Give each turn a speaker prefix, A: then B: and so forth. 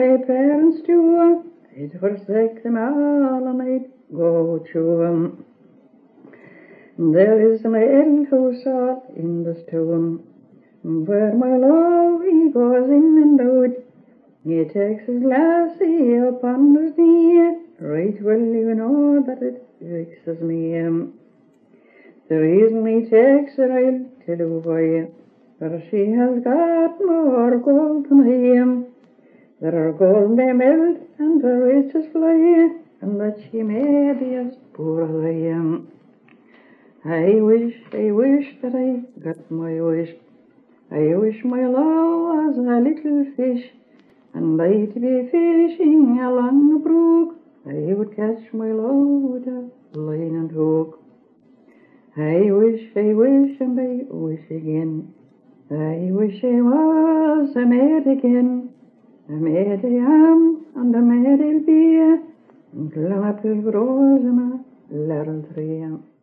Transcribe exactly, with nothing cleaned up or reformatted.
A: my parents too, I'd forsake them all and I'd go to 'em. There is my old house all in the stone, where my love he goes in and out. He takes his lassie upon his knee, right well you know that it vexes me. The reason he takes her I'll tell you why, for she has got more gold than I. There are gold may melt and the riches fly, and that she may be as poor as I am. I wish, I wish that I got my wish. I wish my love was a little fish, and I'd be fishing along the brook. I would catch my love with a line and hook. I wish, I wish, and I wish again. I wish I was a maid again. A maid I am, and a maid I'll be, until I'm a pilgrim in a laurel tree.